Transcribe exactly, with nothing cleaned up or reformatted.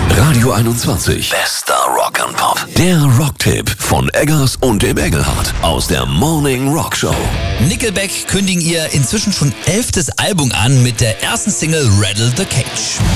Radio einundzwanzig. Bester Rock and Pop. Der Rocktipp von Eggers und dem Engelhardt aus der Morning Rock Show. Nickelback kündigen ihr inzwischen schon elftes Album an mit der ersten Single Rattle the Cage.